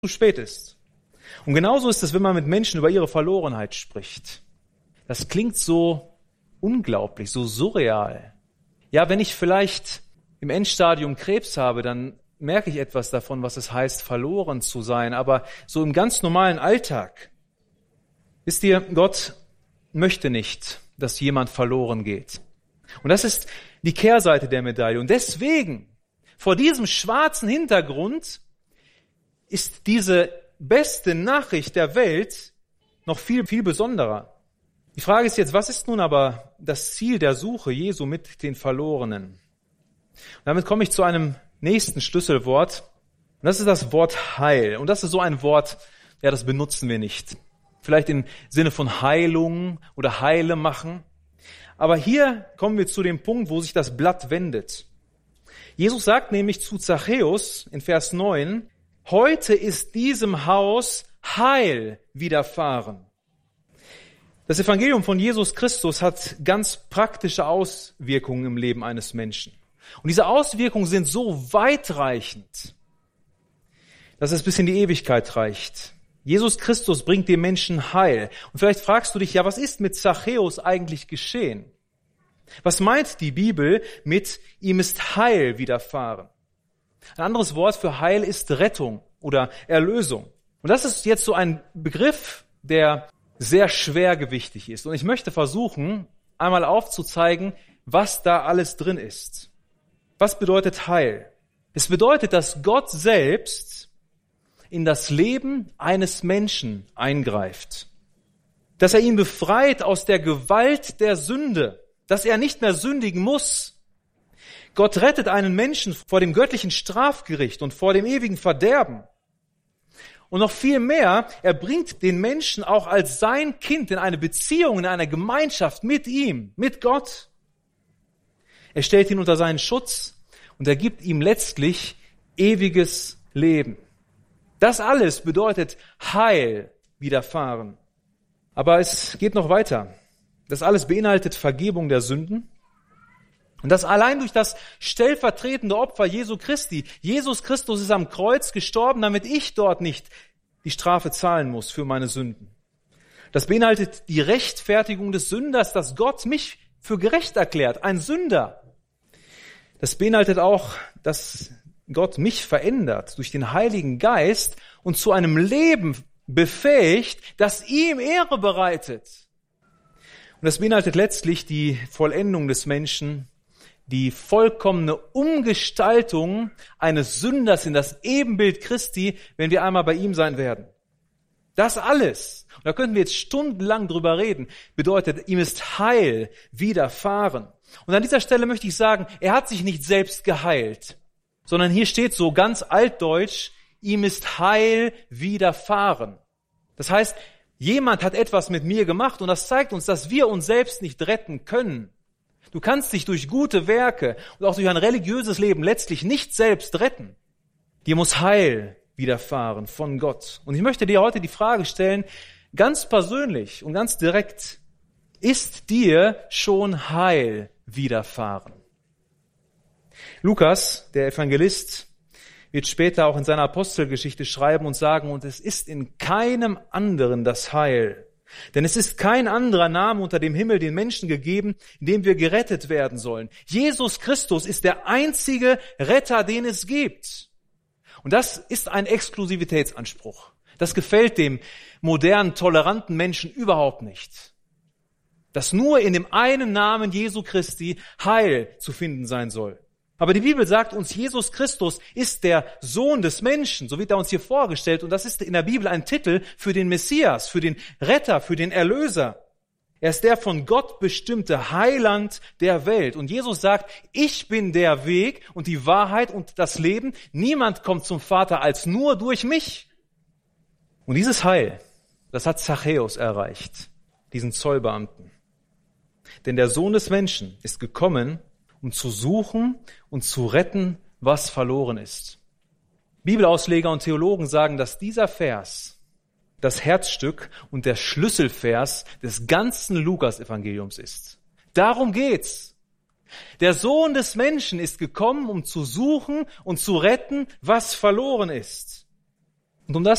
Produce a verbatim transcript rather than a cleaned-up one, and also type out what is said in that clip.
zu spät ist. Und genauso ist es, wenn man mit Menschen über ihre Verlorenheit spricht. Das klingt so unglaublich, so surreal. Ja, wenn ich vielleicht im Endstadium Krebs habe, dann merke ich etwas davon, was es heißt, verloren zu sein. Aber so im ganz normalen Alltag, wisst ihr, Gott möchte nicht, dass jemand verloren geht. Und das ist die Kehrseite der Medaille. Und deswegen, vor diesem schwarzen Hintergrund, ist diese beste Nachricht der Welt noch viel, viel besonderer. Die Frage ist jetzt, was ist nun aber das Ziel der Suche Jesu mit den Verlorenen? Und damit komme ich zu einem nächsten Schlüsselwort. Und das ist das Wort Heil. Und das ist so ein Wort, ja, das benutzen wir nicht. Vielleicht im Sinne von Heilung oder Heile machen. Aber hier kommen wir zu dem Punkt, wo sich das Blatt wendet. Jesus sagt nämlich zu Zachäus in Vers neun, heute ist diesem Haus Heil widerfahren. Das Evangelium von Jesus Christus hat ganz praktische Auswirkungen im Leben eines Menschen. Und diese Auswirkungen sind so weitreichend, dass es bis in die Ewigkeit reicht. Jesus Christus bringt dem Menschen Heil. Und vielleicht fragst du dich, ja, was ist mit Zachäus eigentlich geschehen? Was meint die Bibel mit, ihm ist Heil widerfahren? Ein anderes Wort für Heil ist Rettung oder Erlösung. Und das ist jetzt so ein Begriff, der sehr schwergewichtig ist. Und ich möchte versuchen, einmal aufzuzeigen, was da alles drin ist. Was bedeutet Heil? Es bedeutet, dass Gott selbst in das Leben eines Menschen eingreift. Dass er ihn befreit aus der Gewalt der Sünde. Dass er nicht mehr sündigen muss. Gott rettet einen Menschen vor dem göttlichen Strafgericht und vor dem ewigen Verderben. Und noch viel mehr, er bringt den Menschen auch als sein Kind in eine Beziehung, in eine Gemeinschaft mit ihm, mit Gott. Er stellt ihn unter seinen Schutz und er gibt ihm letztlich ewiges Leben. Das alles bedeutet Heil widerfahren. Aber es geht noch weiter. Das alles beinhaltet Vergebung der Sünden. Und das allein durch das stellvertretende Opfer Jesu Christi. Jesus Christus ist am Kreuz gestorben, damit ich dort nicht die Strafe zahlen muss für meine Sünden. Das beinhaltet die Rechtfertigung des Sünders, dass Gott mich für gerecht erklärt, ein Sünder. Das beinhaltet auch, dass Gott mich verändert durch den Heiligen Geist und zu einem Leben befähigt, das ihm Ehre bereitet. Und das beinhaltet letztlich die Vollendung des Menschen, die vollkommene Umgestaltung eines Sünders in das Ebenbild Christi, wenn wir einmal bei ihm sein werden. Das alles, und da könnten wir jetzt stundenlang drüber reden, bedeutet, ihm ist Heil widerfahren. Und an dieser Stelle möchte ich sagen, er hat sich nicht selbst geheilt, sondern hier steht so ganz altdeutsch, ihm ist Heil widerfahren. Das heißt, jemand hat etwas mit mir gemacht und das zeigt uns, dass wir uns selbst nicht retten können. Du kannst dich durch gute Werke und auch durch ein religiöses Leben letztlich nicht selbst retten. Dir muss Heil widerfahren von Gott. Und ich möchte dir heute die Frage stellen, ganz persönlich und ganz direkt, ist dir schon Heil widerfahren? Lukas, der Evangelist, wird später auch in seiner Apostelgeschichte schreiben und sagen, und es ist in keinem anderen das Heil. Denn es ist kein anderer Name unter dem Himmel den Menschen gegeben, in dem wir gerettet werden sollen. Jesus Christus ist der einzige Retter, den es gibt. Und das ist ein Exklusivitätsanspruch. Das gefällt dem modernen, toleranten Menschen überhaupt nicht. Dass nur in dem einen Namen Jesu Christi Heil zu finden sein soll. Aber die Bibel sagt uns, Jesus Christus ist der Sohn des Menschen, so wird er uns hier vorgestellt. Und das ist in der Bibel ein Titel für den Messias, für den Retter, für den Erlöser. Er ist der von Gott bestimmte Heiland der Welt. Und Jesus sagt, ich bin der Weg und die Wahrheit und das Leben. Niemand kommt zum Vater als nur durch mich. Und dieses Heil, das hat Zachäus erreicht, diesen Zollbeamten. Denn der Sohn des Menschen ist gekommen, um zu suchen und zu retten, was verloren ist. Bibelausleger und Theologen sagen, dass dieser Vers das Herzstück und der Schlüsselvers des ganzen Lukas-Evangeliums ist. Darum geht's. Der Sohn des Menschen ist gekommen, um zu suchen und zu retten, was verloren ist. Und um das